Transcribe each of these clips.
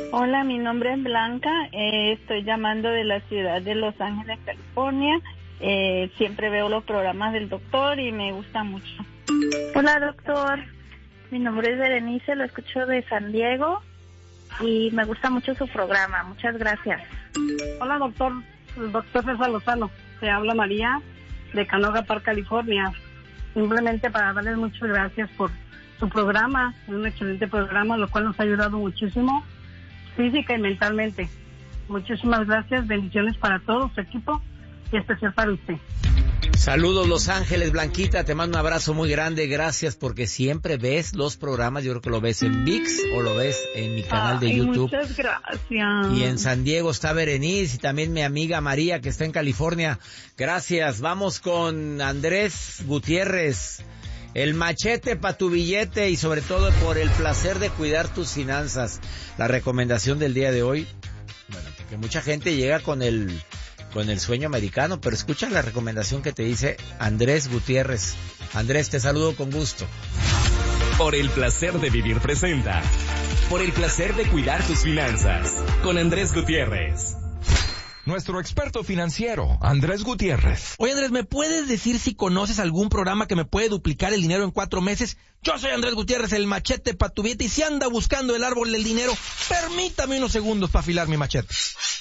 Hola, mi nombre es Blanca, estoy llamando de la ciudad de Los Ángeles, California. Siempre veo los programas del doctor y me gusta mucho. Hola, doctor. Mi nombre es Berenice, lo escucho de San Diego y me gusta mucho su programa. Muchas gracias. Hola, doctor. El doctor César Lozano. Se habla María de Canoga Park, California. Simplemente para darles muchas gracias por su programa. Es un excelente programa, lo cual nos ha ayudado muchísimo física y mentalmente. Muchísimas gracias. Bendiciones para todo su equipo y especial para usted. Saludos Los Ángeles, Blanquita, te mando un abrazo muy grande, gracias porque siempre ves los programas, yo creo que lo ves en ViX o lo ves en mi canal de YouTube. Muchas gracias. Y en San Diego está Berenice y también mi amiga María que está en California. Gracias, vamos con Andrés Gutiérrez. El machete para tu billete y sobre todo por el placer de cuidar tus finanzas. La recomendación del día de hoy, bueno, porque mucha gente llega con el sueño americano, pero escucha la recomendación que te dice Andrés Gutiérrez. Andrés, te saludo con gusto. Por el placer de vivir presenta. Por el placer de cuidar tus finanzas. Con Andrés Gutiérrez. Nuestro experto financiero, Andrés Gutiérrez. Oye, Andrés, ¿me puedes decir si conoces algún programa que me puede duplicar el dinero en 4 meses? Yo soy Andrés Gutiérrez, el machete para tu billete, y si anda buscando el árbol del dinero, permítame unos segundos para afilar mi machete.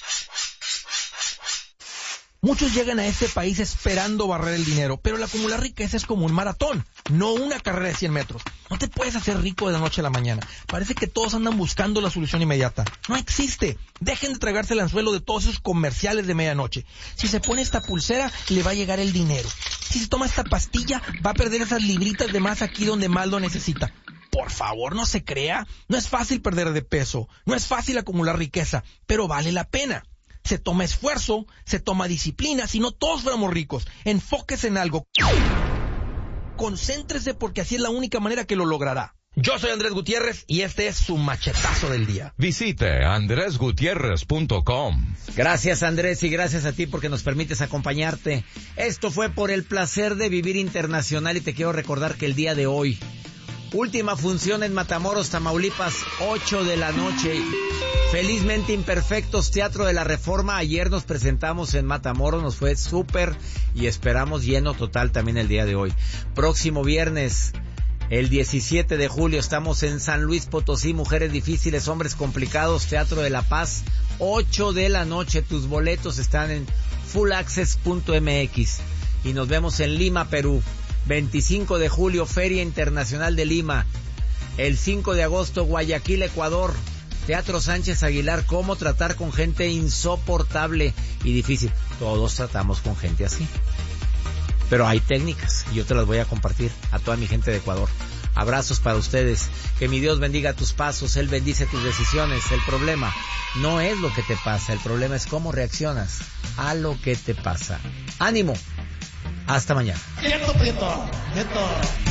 Muchos llegan a este país esperando barrer el dinero, pero el acumular riqueza es como un maratón, no una carrera de 100 metros. No te puedes hacer rico de la noche a la mañana. Parece que todos andan buscando la solución inmediata. No existe. Dejen de tragarse el anzuelo de todos esos comerciales de medianoche. Si se pone esta pulsera, le va a llegar el dinero. Si se toma esta pastilla, va a perder esas libritas de más aquí donde más lo necesita. Por favor, no se crea. No es fácil perder de peso. No es fácil acumular riqueza, pero vale la pena. Se toma esfuerzo, se toma disciplina, si no todos fuéramos ricos. Enfóquese en algo. Concéntrese porque así es la única manera que lo logrará. Yo soy Andrés Gutiérrez y este es su machetazo del día. Visite andresgutierrez.com. Gracias Andrés y gracias a ti porque nos permites acompañarte. Esto fue Por el placer de vivir internacional y te quiero recordar que el día de hoy, última función en Matamoros, Tamaulipas, 8 de la noche. Felizmente Imperfectos, Teatro de la Reforma. Ayer nos presentamos en Matamoros, nos fue súper y esperamos lleno total también el día de hoy. Próximo viernes, el 17 de julio, estamos en San Luis Potosí, Mujeres Difíciles, Hombres Complicados, Teatro de la Paz, 8 de la noche. Tus boletos están en fullaccess.mx. Y nos vemos en Lima, Perú. 25 de julio, Feria Internacional de Lima. El 5 de agosto, Guayaquil, Ecuador. Teatro Sánchez Aguilar, cómo tratar con gente insoportable y difícil. Todos tratamos con gente así. Pero hay técnicas y yo te las voy a compartir a toda mi gente de Ecuador. Abrazos para ustedes. Que mi Dios bendiga tus pasos, Él bendice tus decisiones. El problema no es lo que te pasa, el problema es cómo reaccionas a lo que te pasa. ¡Ánimo! Hasta mañana. ¡Quieto, Prieto! ¡Quieto!